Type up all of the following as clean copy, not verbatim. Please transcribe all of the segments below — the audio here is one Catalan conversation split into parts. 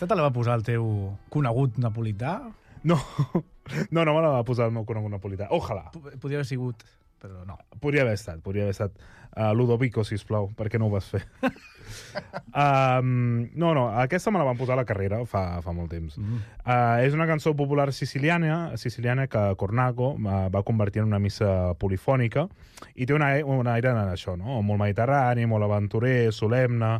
Aquesta te la va posar el teu conegut napolità? No, me la va posar el meu conegut napolità. Ojalà. Podria haver sigut, però no. Podria haver estat. Ludovico, sisplau, per què no ho vas fer? No, aquesta me la van posar a la carrera fa molt temps. És una cançó popular siciliana que Cornago va convertir en una missa polifònica i té un aire d'això, no? Molt mediterrani, molt aventurer, solemne...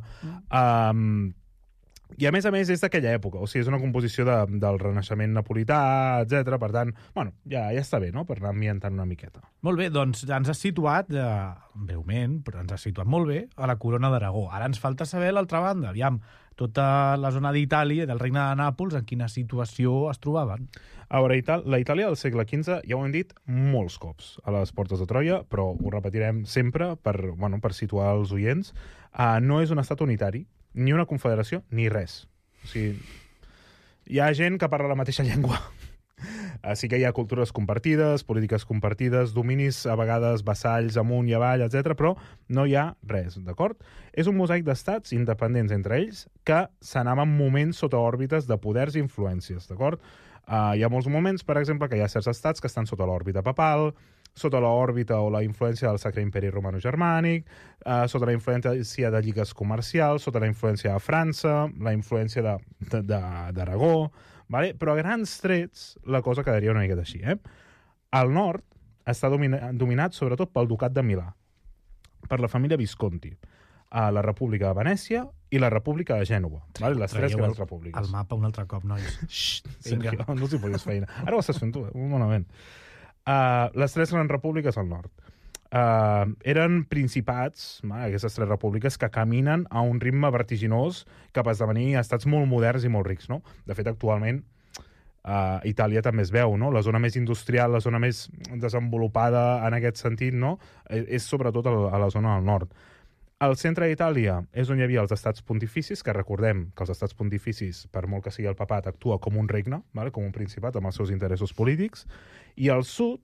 I a més és d'aquella època, o sigui, és una composició del Renaixement napolità, etc. Per tant, bueno, ja està bé, no?, per anar ambientant una miqueta. Molt bé, doncs ens has situat, breument, però ens has situat molt bé, a la Corona d'Aragó. Ara ens falta saber l'altra banda. Aviam, tota la zona d'Itàlia, del Regne de Nàpols, en quina situació es trobaven? A veure, la Itàlia del segle XV ja ho hem dit molts cops a les portes de Troia, però ho repetirem sempre per situar els oients. No és un estat unitari, ni una confederació, ni res. O sigui, hi ha gent que parla la mateixa llengua. Sí que hi ha cultures compartides, polítiques compartides, dominis a vegades vassalls amunt i avall, etc, però no hi ha res, d'acord? És un mosaic d'estats independents entre ells que s'anaven moments sota òrbites de poders i influències, d'acord? Hi ha molts moments, per exemple, que hi ha certs estats que estan sota l'òrbita papal, sota l'òrbita o la influència del Sacre Imperi Romano-Germànic, sota la influència de lligues comercials, sota la influència de França, la influència d'Aragó, vale? Però a grans trets la cosa quedaria una miqueta així. El nord està dominat sobretot pel Ducat de Milà, per la família Visconti, la República de Venècia i la República de Gènova. Vale? Les tres grans repúbliques. El mapa un altre cop, nois. Xxt, Sergio, no t'hi podies feina. Ara ho estàs fent tu, un moment. Les tres grans repúbliques al nord. Eren principats, aquestes tres repúbliques, que caminen a un ritme vertiginós cap a esdevenir estats molt moderns i molt rics, no? De fet, actualment, Itàlia també es veu, no? La zona més industrial, la zona més desenvolupada en aquest sentit, no? És sobretot a la zona del nord. Al centre d'Itàlia és on hi havia els estats pontificis, que recordem que els estats pontificis, per molt que sigui el papat, actua com un regne, vale? Com un principat, amb els seus interessos polítics, i al sud,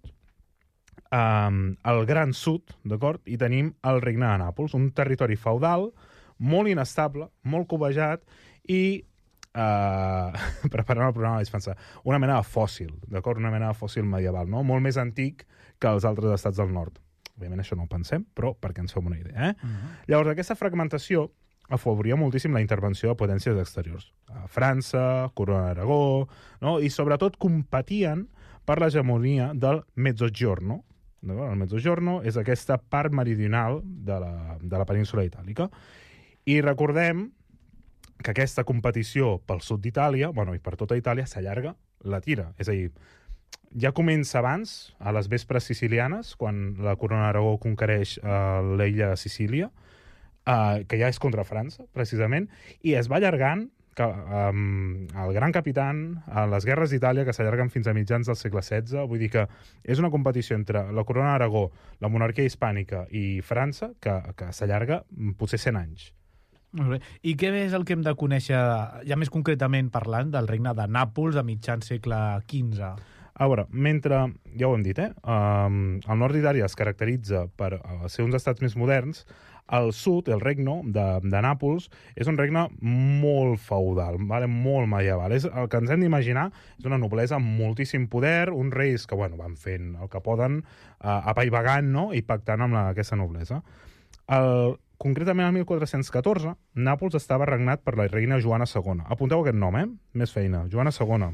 al gran sud, d'acord, hi tenim el regne de Nàpols, un territori feudal, molt inestable, molt cobejat, i preparant el programa vaig pensar, una mena de fòssil, d'acord? Una mena de fòssil medieval, no? Molt més antic que els altres estats del nord. Òbviament això no ho pensem, però perquè ens fem una idea. Llavors, aquesta fragmentació afavoria moltíssim la intervenció de potències exteriors. França, Corona d'Aragó, no? I sobretot competien per l'hegemonia del Mezzogiorno. El Mezzogiorno és aquesta part meridional de la península itàlica. I recordem que aquesta competició pel sud d'Itàlia, i per tota Itàlia, s'allarga la tira. És a dir, ja comença abans, a les vespres sicilianes, quan la Corona d'Aragó conquereix l'illa de Sicília, que ja és contra França, precisament, i es va allargant el gran capitán a les guerres d'Itàlia, que s'allarguen fins a mitjans del segle XVI. Vull dir que és una competició entre la Corona d'Aragó, la monarquia hispànica i França, que s'allarga potser 100 anys. Molt bé. I què és el que hem de conèixer, ja més concretament parlant, del regne de Nàpols a mitjan segle XV? A veure, mentre, ja ho hem dit, el nord d'Itàlia es caracteritza per ser uns estats més moderns, el sud, el regne de Nàpols, és un regne molt feudal, molt medieval. El que ens hem d'imaginar és una noblesa amb moltíssim poder, uns reis que van fent el que poden, apaivagant, no? I pactant amb aquesta noblesa. Concretament, el 1414, Nàpols estava regnat per la reina Joana II. Apunteu aquest nom, Més feina. Joana II.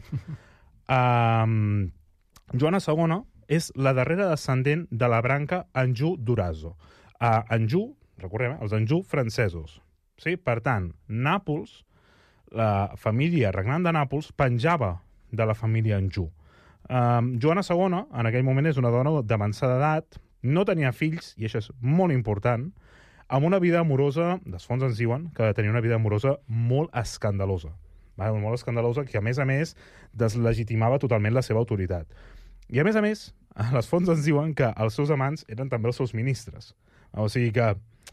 Joana II és la darrera descendent de la branca Anjou-Durazzo. Anjou, recordem, els Anjou francesos. Sí? Per tant, Nàpols, la família regnant de Nàpols, penjava de la família Anjou. Joana II, en aquell moment, és una dona d'avançada edat, no tenia fills, i això és molt important, amb una vida amorosa, les fonts ens diuen que tenia una vida amorosa molt escandalosa. Molt escandalosa, que a més, deslegitimava totalment la seva autoritat. I a més, les fonts ens diuen que els seus amants eren també els seus ministres. O sigui que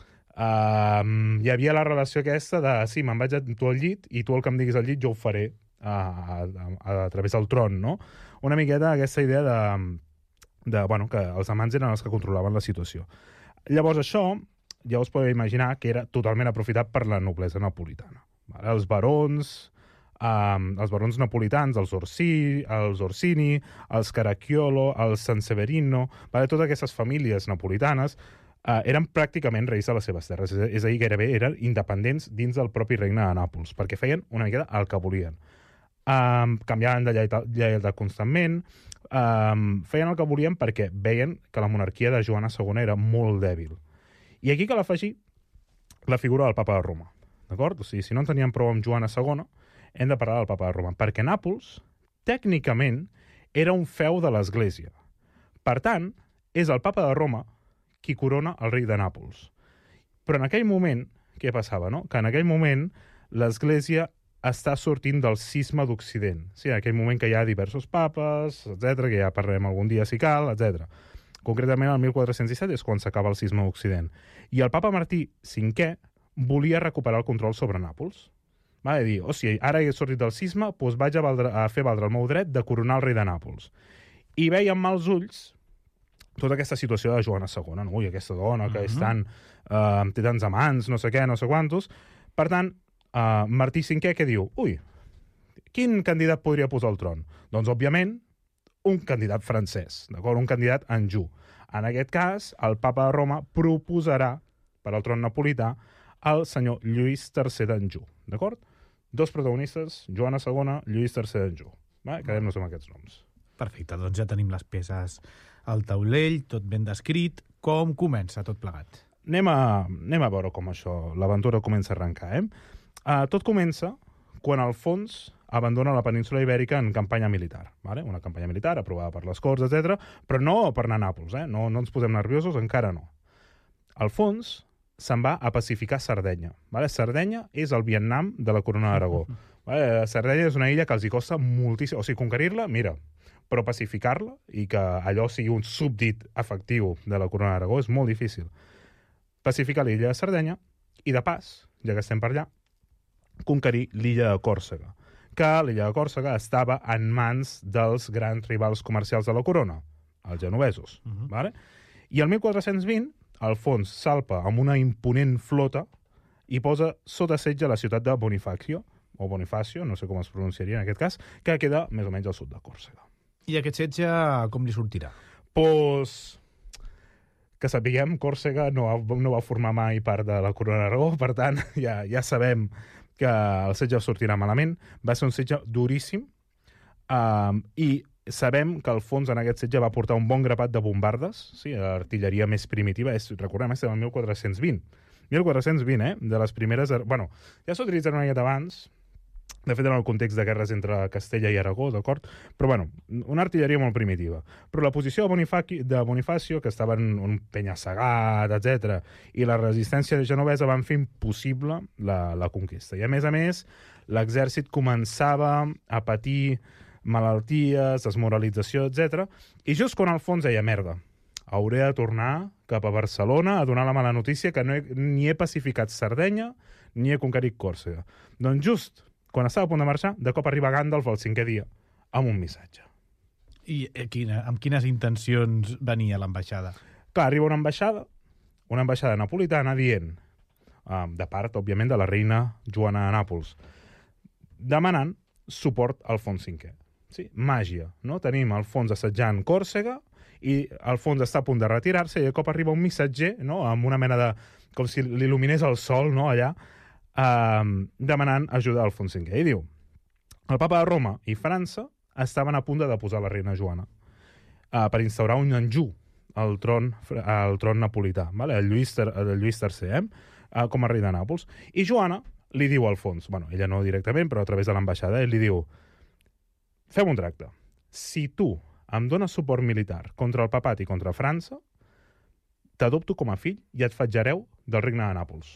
hi havia la relació aquesta de sí, me'n vaig a tu al llit i tu el que em diguis al llit jo ho faré a través del tron, no? Una miqueta aquesta idea que els amants eren els que controlaven la situació. Llavors això, ja us podeu imaginar que era totalment aprofitat per la noblesa napolitana. Els barons, els barons napolitans, els Orsini, els Caracciolo, els Sanseverino, totes aquestes famílies napolitanes eren pràcticament reis de les seves terres, és a dir, gairebé eren independents dins del propi regne de Nàpols, perquè feien una miqueta el que volien. Canviaven de lleialtat constantment, feien el que volien perquè veien que la monarquia de Joana II era molt dèbil. I aquí cal afegir la figura del papa de Roma, d'acord? O sigui, si no en teníem prou amb Joana II, hem de parlar del papa de Roma, perquè Nàpols, tècnicament, era un feu de l'Església. Per tant, és el papa de Roma qui corona el rei de Nàpols. Però en aquell moment, què passava, no? Que en aquell moment l'Església està sortint del cisma d'Occident. Sí, en aquell moment que hi ha diversos papes, etc, que ja parlarem algun dia si cal, etc. Concretament, el 1417 és quan s'acaba el cisma d'Occident. I el papa Martí V volia recuperar el control sobre Nàpols. Va dir, o sigui, ara he sortit del cisma, doncs vaig a fer valdre el meu dret de coronar el rei de Nàpols. I veia amb mals ulls tota aquesta situació de Joana II, no? Ui, aquesta dona que és tan, té tants amants, no sé què, no sé quantos. Per tant, Martí V què diu? Ui, quin candidat podria posar al tron? Doncs, òbviament, un candidat francès, d'acord? Un candidat anjou. En aquest cas, el papa de Roma proposarà per al tron napolità el senyor Lluís III d'Anjou, d'acord? Dos protagonistes, Joana II, Lluís III d'Anjou. Quedem-nos amb aquests noms. Perfecte, doncs ja tenim les peces al taulell, tot ben descrit. Com comença tot plegat? Anem a veure com això, l'aventura comença a arrencar, Tot comença quan Alfons abandona la península Ibèrica en campanya militar. Una campanya militar aprovada per les Corts, etc. Però no per anar a Nàpols, no ens posem nerviosos, encara no. Alfons se'n va a pacificar Sardenya. Sardenya és el Vietnam de la corona d'Aragó. Sardenya és una illa que els hi costa moltíssim. O sigui, conquerir-la, mira, però pacificar-la i que allò sigui un súbdit efectiu de la corona d'Aragó és molt difícil. Pacificar l'illa de Sardenya i, de pas, ja que estem per allà, conquerir l'illa de Còrsega, que l'illa de Còrsega estava en mans dels grans rivals comercials de la corona, els genovesos. I el 1420, Alfons salpa amb una imponent flota i posa sota setge la ciutat de Bonifacio, o Bonifacio, no sé com es pronunciaria en aquest cas, que queda més o menys al sud de Còrsega. I aquest setge com li sortirà? Pues, que sapiguem, Còrsega no va formar mai part de la corona d'Aragó, per tant, ja sabem que el setge sortirà malament. Va ser un setge duríssim i sabem que Alfons en aquest setge va portar un bon grapat de bombardes, sí, l'artilleria més primitiva, recordem, estem en 1420. 1420, de les primeres... Bueno, ja s'utilitzen una miqueta abans, de fet en el context de guerres entre Castella i Aragó, d'acord? Però, bueno, una artilleria molt primitiva. Però la posició de Bonifacio, que estava en un penya-segat, etc., i la resistència genovesa van fer impossible la conquesta. I, a més, l'exèrcit començava a patir malalties, desmoralització, etc. I just quan Alfons deia, merda, hauré de tornar cap a Barcelona a donar la mala notícia que ni he pacificat Sardenya ni he conquerit Còrsega. Doncs just quan estava a punt de marxar, de cop arriba Gandalf el 5è dia amb un missatge. I amb quines intencions venia l'ambaixada? Clar, arriba una ambaixada napolitana dient, de part, òbviament, de la reina Joana de Nàpols, demanant suport a Alfons V. Sí, màgia, no? Tenim Alfons assetjant Còrsega i Alfons està a punt de retirar-se i de cop arriba un missatger, no?, amb una mena de... com si l'il·luminés el sol, no?, allà, demanant ajuda a Alfons V. I diu, el papa de Roma i França estaven a punt de deposar la reina Joana per instaurar un anjou al tron napolità, el Lluís III, com a rei de Nàpols. I Joana li diu a Alfons, bueno, ella no directament, però a través de l'ambaixada, ell li diu, fem un tracte. Si tu em dones suport militar contra el papat i contra França, t'adopto com a fill i et faig hereu del regne de Nàpols.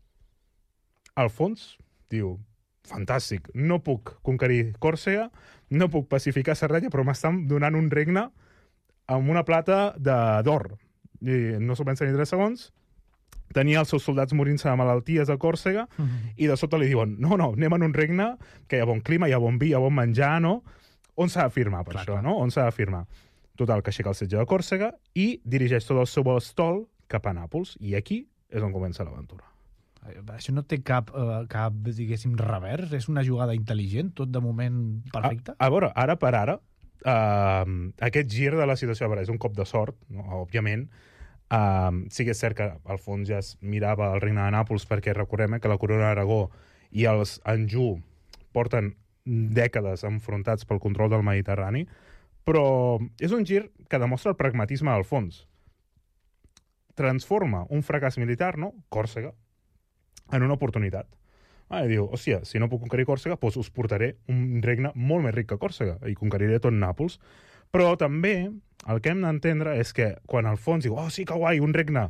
Alfons diu, fantàstic, no puc conquerir Còrsega, no puc pacificar Sardenya, però m'estan donant un regne amb una plata d'or. I no s'ho pensa ni 3 segons, tenia els seus soldats morint-se de malalties a Còrsega, i de sota li diuen, no, anem en un regne que hi ha bon clima, hi ha bon vi, hi ha bon menjar, no? On s'ha de firmar per això, no? On s'ha de firmar? Total, que aixeca el setge de Còrsega i dirigeix tot el seu estol cap a Nàpols. I aquí és on comença l'aventura. Això no té cap, diguéssim, revers? És una jugada intel·ligent, tot de moment perfecte? A veure, ara per ara, aquest gir de la situació, a veure, és un cop de sort, no? Òbviament. Sí que és cert que Alfons ja es mirava el regne de Nàpols, perquè recordem que la corona d'Aragó i els Anjou porten dècades enfrontats pel control del Mediterrani, però és un gir que demostra el pragmatisme d'Alfons. Transforma un fracàs militar, no? Còrsega, en una oportunitat. I diu, hòstia, si no puc conquerir Còrsega, doncs us portaré un regne molt més ric que Còrsega i conqueriré tot Nàpols. Però també el que hem d'entendre és que quan Alfons diu, sí, que guai, un regne,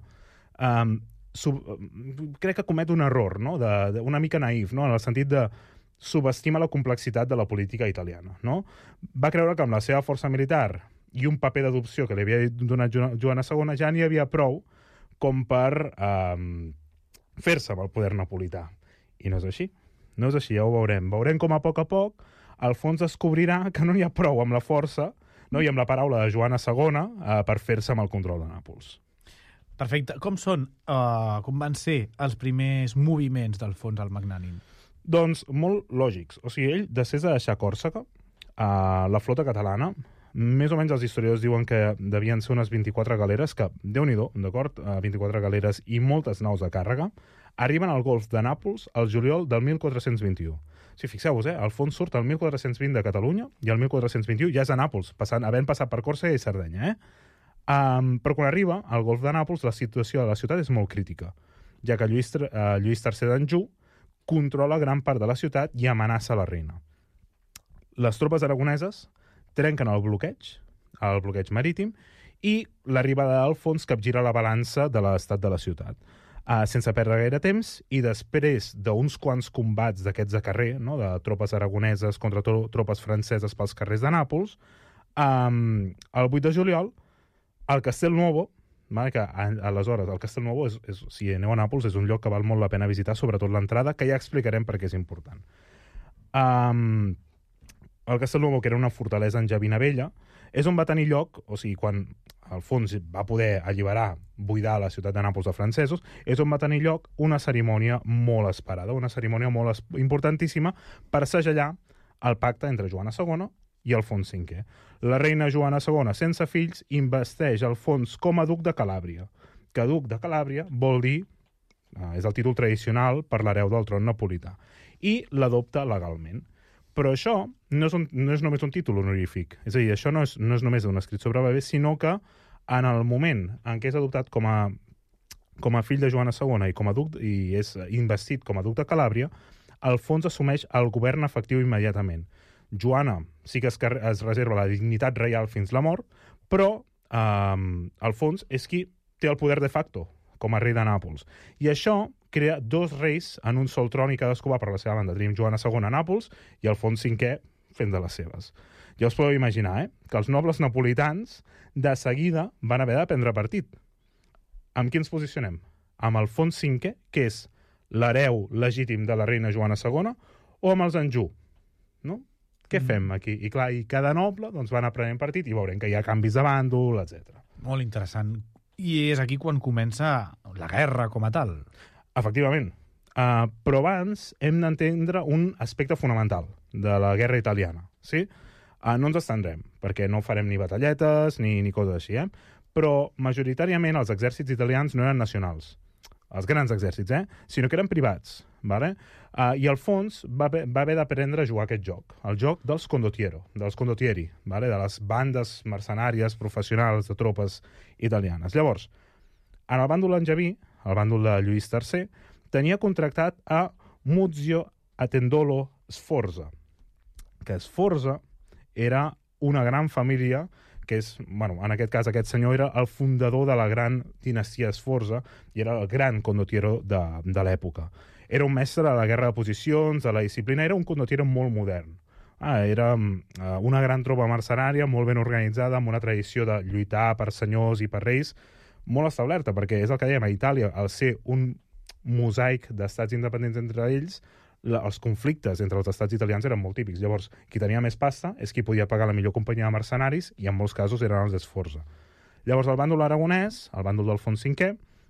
crec que comet un error, no? Una mica naïf, no? En el sentit de subestima la complexitat de la política italiana, no? Va creure que amb la seva força militar i un paper d'adopció que li havia donat Joana II ja n'hi havia prou com per fer-se amb el poder napolità. I no és així. No és així, ja ho veurem. Veurem com a poc Alfons descobrirà que no n'hi ha prou amb la força, no, i amb la paraula de Joana II per fer-se amb el control de Nàpols. Perfecte. Com van ser els primers moviments d'Alfons el Magnànim? Doncs molt lògics. O sigui, ell, després de deixar Còrsega, la flota catalana, més o menys els historiadors diuen que devien ser unes 24 galeres, que, Déu-n'hi-do, d'acord, 24 galeres i moltes naus de càrrega, arriben al golf de Nàpols al juliol del 1421. Si fixeu-vos, Alfons surt el 1420 de Catalunya i el 1421 ja és a Nàpols, havent passat per Còrsega i Sardenya. Però quan arriba al golf de Nàpols, la situació de la ciutat és molt crítica, ja que Lluís III d'Anjou controla gran part de la ciutat i amenaça la reina. Les tropes aragoneses trenquen el bloqueig marítim, i l'arribada d'Alfons capgira la balança de l'estat de la ciutat. Sense perdre gaire temps, i després d'uns quants combats d'aquests de carrer, no? De tropes aragoneses contra tropes franceses pels carrers de Nàpols, el 8 de juliol, el Castelnuovo, que aleshores el Castelnuovo, si aneu a Nàpols, és un lloc que val molt la pena visitar, sobretot l'entrada, que ja explicarem per què és important. El Castelnuovo, que era una fortalesa angevina vella, és on va tenir lloc, o sigui, quan Alfons va poder alliberar, buidar la ciutat de Nàpols de francesos, és on va tenir lloc una cerimònia molt esperada, una cerimònia molt importantíssima per segellar el pacte entre Joana II i Alfons V. La reina Joana II, sense fills, investeix Alfons com a duc de Calàbria, que duc de Calàbria vol dir, és el títol tradicional per l'hereu del tron napolità, i l'adopta legalment. Però això no és només un títol honorífic. És a dir, això no és només un escrit sobre bebès, sinó que en el moment en què és adoptat com a fill de Joana II i és investit com a duc de Calàbria, Alfons assumeix el govern efectiu immediatament. Joana sí que es reserva la dignitat reial fins la mort, però Alfons és qui té el poder de facto com a rei de Nàpols. I això crea dos reis en un sol tron i cadascú va per la seva banda. Tenim Joana II a Nàpols i Alfons V fent de les seves. Ja us podeu imaginar, que els nobles napolitans de seguida van haver de prendre partit. Amb qui ens posicionem? Amb Alfons V, que és l'hereu legítim de la reina Joana II, o amb els Anjou? No? Què fem aquí? I clar, i cada noble va anar prenent partit i veurem que hi ha canvis de bàndol, etc. Molt interessant. I és aquí quan comença la guerra com a tal. Efectivament. Però abans hem d'entendre un aspecte fonamental de la guerra italiana. Sí? No ens estendrem, perquè no farem ni batalletes ni coses així, però majoritàriament els exèrcits italians no eren nacionals, els grans exèrcits, sinó que eren privats. Vale? I Alfons va haver d'aprendre a jugar aquest joc, el joc dels condottieri, vale? De les bandes mercenàries professionals de tropes italianes. Llavors, en el bàndol angeví, el bàndol de Lluís III, tenia contractat a Muzio Attendolo Sforza, que Sforza era una gran família que és, en aquest cas, aquest senyor era el fundador de la gran dinastia Sforza i era el gran condottiero de l'època. Era un mestre de la guerra de posicions, de la disciplina, era un condottiero molt modern. Era una gran tropa mercenària, molt ben organitzada, amb una tradició de lluitar per senyors i per reis molt establerta, perquè és el que dèiem, a Itàlia, al ser un mosaic d'estats independents entre ells, els conflictes entre els estats italians eren molt típics. Llavors, qui tenia més pasta és qui podia pagar la millor companyia de mercenaris i en molts casos eren els d'Esforza. Llavors, el bàndol aragonès, el bàndol d'Alfons V,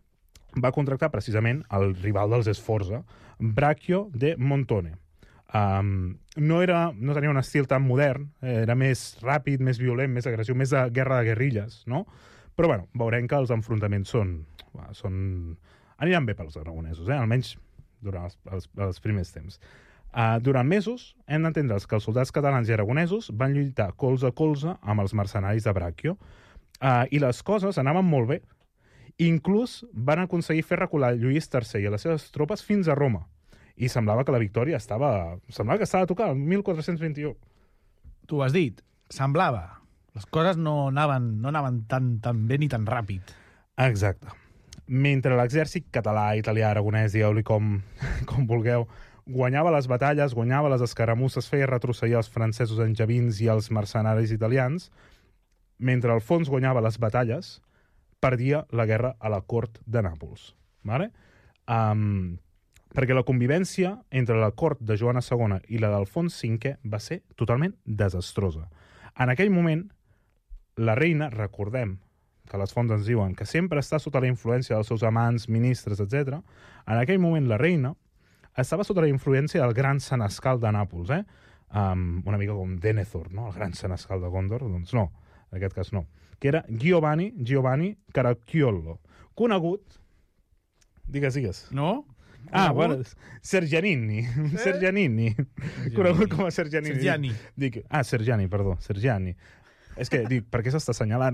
va contractar precisament el rival dels Sforza, Braccio de Montone. No tenia un estil tan modern, era més ràpid, més violent, més agressiu, més de guerra de guerrilles, no? Però, bueno, veurem que els enfrontaments aniran bé pels aragonesos, almenys durant els primers temps. Durant mesos, hem d'entendre que els soldats catalans i aragonesos van lluitar colze a colze amb els mercenaris de Braccio, i les coses anaven molt bé. Inclús van aconseguir fer recular Lluís III i les seves tropes fins a Roma. I semblava que la victòria estava a tocar, el 1421. Tu ho has dit, semblava. Les coses no anaven tan bé ni tan ràpid. Exacte. Mentre l'exèrcit català, italià, aragonès, digueu-li com vulgueu, guanyava les batalles, guanyava les escaramusses, feia retrocedir els francesos angevins i els mercenaris italians, mentre Alfons guanyava les batalles, perdia la guerra a la cort de Nàpols. Vale? Perquè la convivència entre la cort de Joana II i la d'Alfons V va ser totalment desastrosa. En aquell moment, la reina, recordem que les fonts ens diuen que sempre està sota la influència dels seus amants, ministres, etc. En aquell moment, la reina estava sota la influència del gran senescal de Nàpols, una mica com Denethor, no? El gran senescal de Gondor. Doncs no, en aquest cas no. Que era Giovanni Caracciolo, conegut... Digues. No? Bueno, Sergianini. Conegut com a Sergianini. Sergiani, perdó, Sergiani. És que dic, per què s'està assenyalant?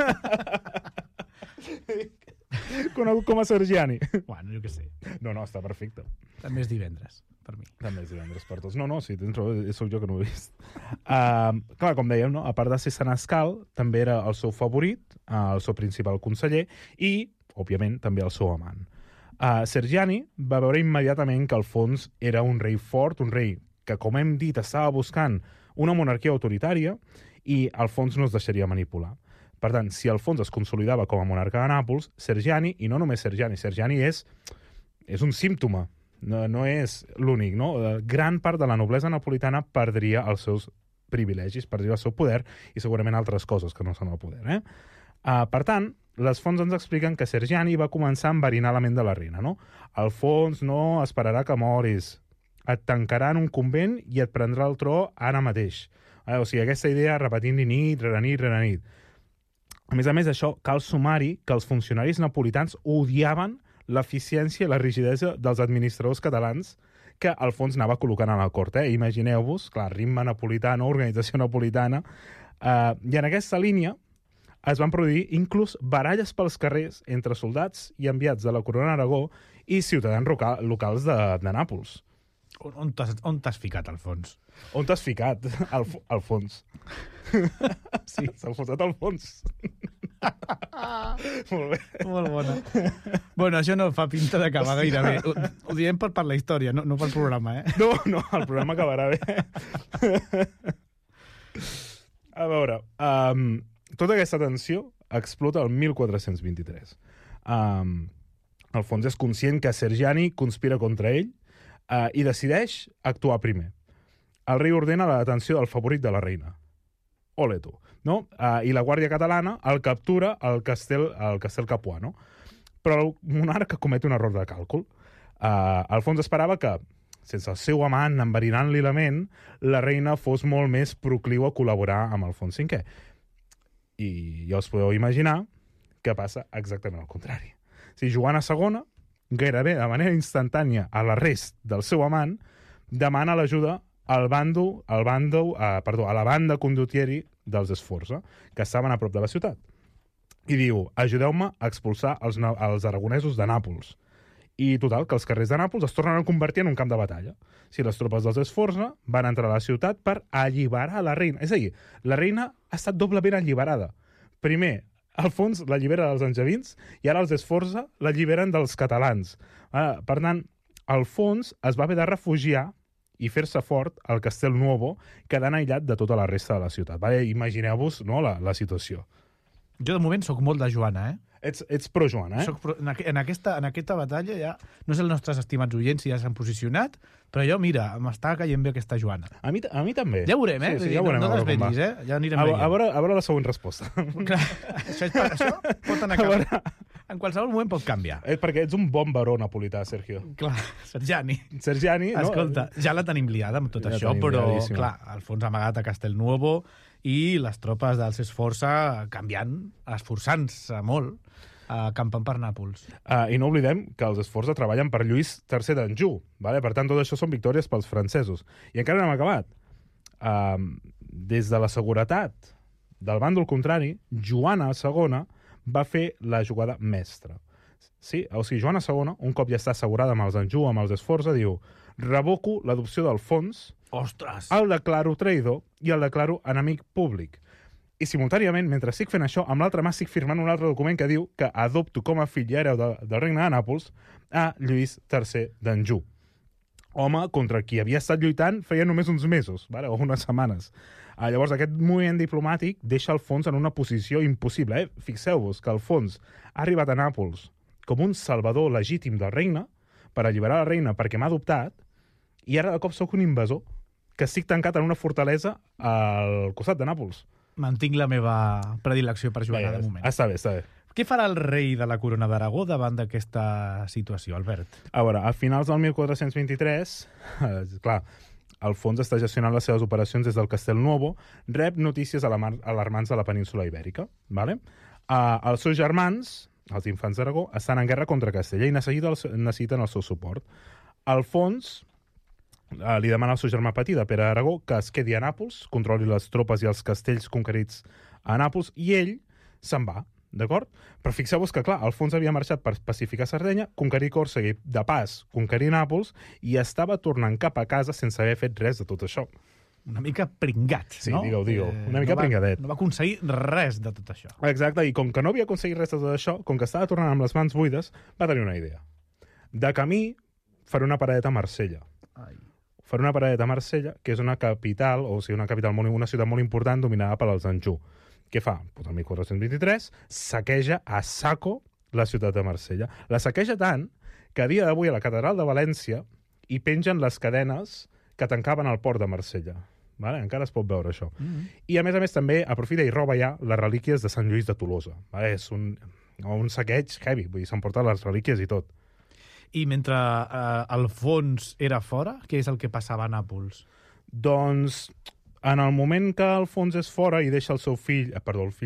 Conegut com a Sergiani. Bueno, jo què sé. No, està perfecte. També és divendres, per mi. També és divendres per tots. No, sí, sóc jo que no ho he vist. Clar, com dèiem, no? A part de ser senescal, també era el seu favorit, el seu principal conseller i, òbviament, també el seu amant. Sergiani va veure immediatament que Alfons era un rei fort, un rei que, com hem dit, estava buscant una monarquia autoritària i Alfons no es deixaria manipular. Per tant, si Alfons es consolidava com a monarca de Nàpols, Sergiani, i no només Sergiani és un símptoma, no és l'únic, no? Gran part de la noblesa napolitana perdria els seus privilegis, perdria el seu poder i segurament altres coses que no són el poder. Per tant, les fonts ens expliquen que Sergiani va començar a enverinar la ment de la reina, no? Alfons no esperarà que moris, et tancarà en un convent i et prendrà el tro ara mateix. O sigui, aquesta idea repetint-li nit rere nit. A més, això cal sumar-hi que els funcionaris napolitans odiaven l'eficiència i la rigidesa dels administradors catalans que Alfons anava col·locant a la cort. Imagineu-vos, clar, ritme napolitana, organització napolitana, i en aquesta línia es van produir inclús baralles pels carrers entre soldats i enviats de la Corona d'Aragó i ciutadans locals de Nàpols. On t'has ficat, Alfons? On t'has ficat, Alfons? Sí, s'ha posat al fons. Molt bé. Molt bona. Bueno, això no fa pinta d'acabar gaire bé. Ho diem per la història, no pel programa, No, el programa acabarà bé. A veure, tota aquesta tensió explota el 1423. Alfons és conscient que Sergiani conspira contra ell i decideix actuar primer. El rei ordena la detenció del favorit de la reina. Ole tu. No? I la Guàrdia Catalana el captura al Castel Capuà, no? Però el monarca comet un error de càlcul. Alfons esperava que, sense el seu amant enverinant-li la ment, la reina fos molt més procliu a col·laborar amb Alfons V. I ja us podeu imaginar que passa exactament al contrari. Si Joana II, gairebé de manera instantània a l'arrest del seu amant, demana l'ajuda a la banda condottieri dels Sforza, que estaven a prop de la ciutat. I diu, ajudeu-me a expulsar els aragonesos de Nàpols. I total, que els carrers de Nàpols es tornen a convertir en un camp de batalla. Si les tropes dels Sforza van entrar a la ciutat per alliberar la reina. És a dir, la reina ha estat doblement alliberada. Primer, Alfons l'allibera dels angevins i ara els Sforza l'alliberen dels catalans. Per tant, Alfons es va haver de refugiar i fer-se fort al Castel Nuovo, quedant aïllat de tota la resta de la ciutat. Imagineu-vos, no, la situació. Jo, de moment, sóc molt de Joana, Ets pro-Joana, En aquesta batalla ja... No sé els nostres estimats oients si ja s'han posicionat, Però jo, mira, m'està caient bé aquesta Joana. A mi també. Ja ho veurem, Sí, ja veurem. No desvetllis, Ja anirem veient. A veure la següent resposta. Clar, això pot anar canviant. En qualsevol moment pot canviar. Perquè ets un bon baró napolità, Sergio. Clar, Sergiani. Sergiani, no? Escolta, ja la tenim liada amb tot Ja això, tenim però, liadíssima. clar, el fons amagat a Castelnuovo i les tropes dels Esforça canviant, esforçant-se molt, campant per Nàpols. I no oblidem que els Esforça treballen per Lluís III d'Anjou. Vale? Per tant, tot això són victòries pels francesos. I encara no hem acabat. Des de la seguretat del bàndol contrari, Joana II va fer la jugada mestra. Sí? O sigui, Joana II, un cop ja està assegurada amb els Anjou, amb els Esforça, diu: revoco l'adopció d'Alfons, Ostres! el declaro traïdor i el declaro enemic públic. I simultàniament, mentre estic fent això, amb l'altra mà estic firmant un altre document que diu que adopto com a fill i hereu del regne de Nàpols a Lluís III d'Anjou. Home contra qui havia estat lluitant feia només uns mesos, vale? O unes setmanes. Llavors, aquest moviment diplomàtic deixa Alfons en una posició impossible. Fixeu-vos que Alfons ha arribat a Nàpols com un salvador legítim del regne per alliberar la reina perquè m'ha adoptat, i ara de cop sóc un invasor que estic tancat en una fortalesa al costat de Nàpols. Mantinc la meva predilecció per Joana, de moment. Està bé, està bé. Què farà el rei de la Corona d'Aragó davant d'aquesta situació, Albert? A veure, a finals del 1423, clar, Alfons està gestionant les seves operacions des del Castelnuovo, rep notícies alarmants de la península Ibèrica. Vale? Els seus germans, els infants d'Aragó, estan en guerra contra Castella i necessiten el seu suport. Alfons li demana al seu germà petit, de Pere d'Aragó, que es quedi a Nàpols, controli les tropes i els castells conquerits a Nàpols, i ell se'n va, d'acord? Però fixeu-vos que, clar, Alfons havia marxat per pacificar Sardenya, conquerir Còrsega i, de pas, conquerir Nàpols, i estava tornant cap a casa sense haver fet res de tot això. Una mica pringat, Sí, no? digueu. Una mica pringadet. No va aconseguir res de tot això. Exacte, i com que no havia aconseguit res de tot això, com que estava tornant amb les mans buides, va tenir una idea. De camí, faré una paradeta a Marsella. Ai. Faré una paradeta a Marsella, que és una capital, o sigui, una ciutat molt important dominada per als Anjou. Què fa? Pues el 1423 saqueja a saco la ciutat de Marsella. La saqueja tant que a dia d'avui a la catedral de València hi pengen les cadenes que tancaven el port de Marsella. Vale? Encara es pot veure això. I a més també aprofita i roba ja les relíquies de Sant Lluís de Tolosa. Vale? És un saqueig heavy, vull dir, s'emporta les relíquies i tot. I mentre Alfons era fora, què és el que passava a Nàpols? Doncs, en el moment que Alfons és fora i deixa el seu fill,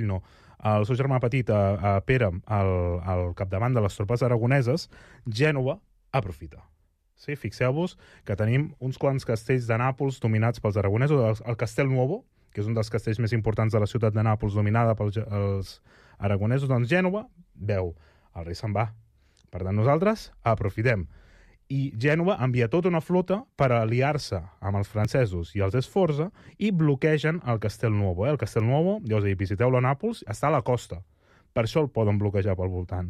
el seu germà petit, a Pere, al capdavant de les tropes aragoneses, Gènova aprofita. Sí, fixeu-vos que tenim uns quants castells de Nàpols dominats pels aragonesos, el Castelnuovo, que és un dels castells més importants de la ciutat de Nàpols, dominada pels aragonesos, doncs Gènova veu, el rei se'n va. Per tant, nosaltres aprofitem. I Gènova envia tota una flota per aliar-se amb els francesos i els Esforza i bloquegen el Castelnuovo. El Castelnuovo, ja us he dit, visiteu-lo a Nàpols, està a la costa. Per això el poden bloquejar pel voltant.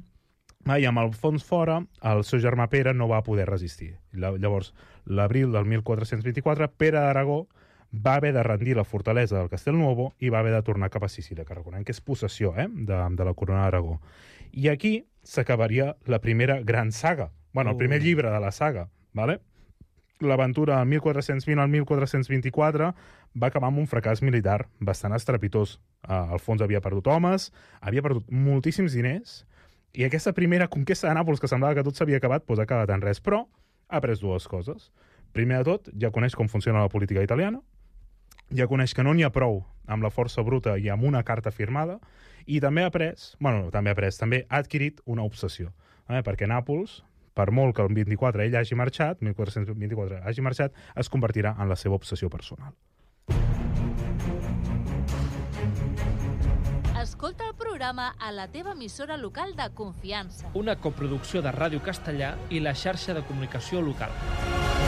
I amb Alfons fora, el seu germà Pere no va poder resistir. Llavors, l'abril del 1424, Pere d'Aragó va haver de rendir la fortalesa del Castelnuovo i va haver de tornar cap a Sicília, que recordem que és possessió de la corona d'Aragó. I aquí s'acabaria la primera gran saga. Bueno, el primer llibre de la saga, ¿vale? L'aventura del 1420 al 1424 va acabar amb un fracàs militar bastant estrepitós. Alfons havia perdut homes, havia perdut moltíssims diners, i aquesta primera conquesta de Nàpols, que semblava que tot s'havia acabat, doncs ha acabat en res. Però ha après dues coses. Primer de tot, ja coneix com funciona la política italiana, ja coneix que no n'hi ha prou amb la força bruta i amb una carta firmada, i també també ha adquirit una obsessió. Perquè Nàpols, per molt que el 1424 hagi marxat, es convertirà en la seva obsessió personal. Escolta el programa a la teva emissora local de confiança. Una coproducció de Ràdio Castellà i la xarxa de comunicació local.